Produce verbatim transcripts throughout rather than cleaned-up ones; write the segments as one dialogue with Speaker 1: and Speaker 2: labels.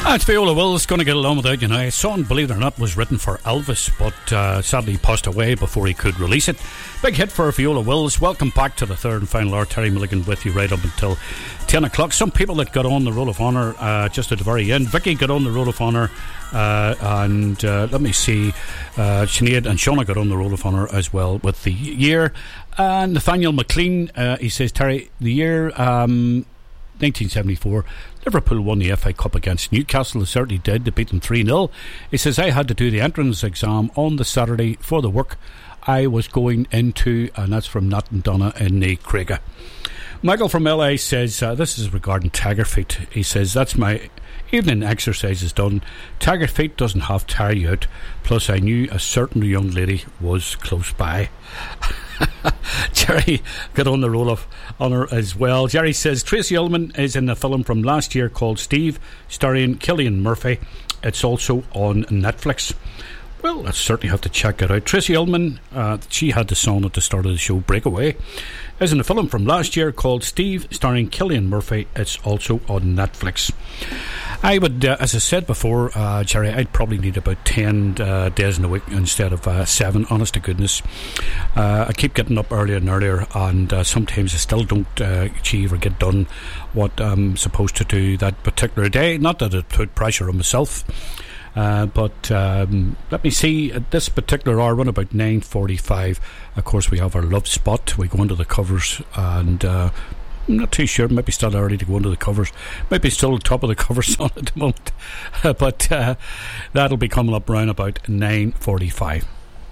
Speaker 1: That's Viola Wills, Going to Get Along Without You Now. His song, believe it or not, was written for Elvis, but uh, sadly passed away before he could release it. Big hit for Viola Wills. Welcome back to the third and final hour. Terry Milligan with you right up until ten o'clock. Some people that got on the Roll of Honour uh, just at the very end. Vicky got on the Roll of Honour, uh, and uh, let me see, uh, Sinead and Shauna got on the Roll of Honour as well with the year. And Nathaniel McLean, uh, he says, Terry, the year um, nineteen seventy-four, Liverpool won the F A Cup against Newcastle. They certainly did. They beat them three nil. He says, I had to do the entrance exam on the Saturday for the work I was going into, and that's from Nat and Donna in the Craiga. Michael from L A says, uh, this is regarding Tiger Feet. He says, that's my evening exercise is done. Tiger Feet doesn't have to tire you out. Plus, I knew a certain young lady was close by. Jerry got on the Roll of Honour as well. Jerry says Tracy Ullman is in a film from last year called Steve, starring Cillian Murphy. It's also on Netflix. Well, let's certainly have to check it out. Tracy Ullman, uh, she had the song at the start of the show, Breakaway, is in a film from last year called Steve, starring Cillian Murphy. It's also on Netflix. I would, uh, as I said before, uh, Jerry, I'd probably need about ten uh, days in a week instead of uh, seven, honest to goodness. Uh, I keep getting up earlier and earlier, and uh, sometimes I still don't uh, achieve or get done what I'm supposed to do that particular day. Not that it put pressure on myself. Uh, but um, let me see, at this particular hour, around about nine forty-five, of course we have our love spot. We go into the covers, and uh, I'm not too sure, maybe still early to go into the covers, maybe still top of the covers on at the moment, but uh, that'll be coming up around about nine forty-five.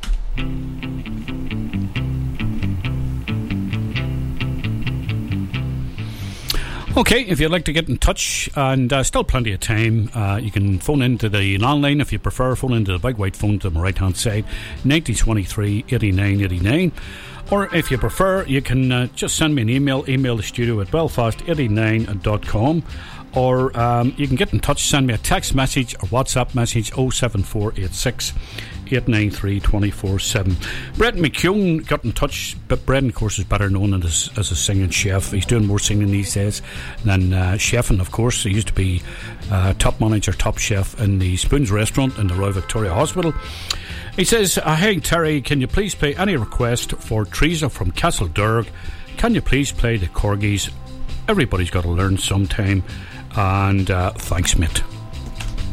Speaker 1: Okay, if you'd like to get in touch, and uh, still plenty of time, uh, you can phone into the landline if you prefer. Phone into the big white phone to the right hand side, ninety twenty-three eighty-nine eighty-nine. Or if you prefer, you can uh, just send me an email, email the studio at belfast eighty-nine dot com. Or um, you can get in touch, send me a text message or WhatsApp message oh seven four eight six eight nine three two four seven. Brett McCune got in touch, but Brett, of course, is better known as, as a singing chef. He's doing more singing these days than uh, chefing, of course. He used to be uh, top manager, top chef in the Spoons restaurant in the Royal Victoria Hospital. He says, uh, hey Terry, can you please play any request for Teresa from Castlederg? Can you please play the Corgis? Everybody's got to learn sometime. And uh, thanks, mate.